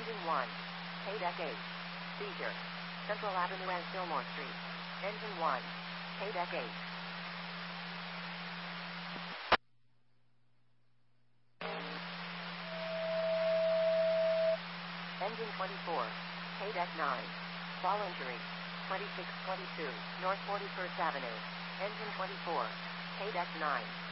Engine 1. Haydeck 8. Seizure. Central Avenue and Fillmore Street. Engine 1. Haydeck 8. Engine 24. Haydeck 9. Fall injury. 2622 North 41st Avenue. Engine 24. Haydeck 9.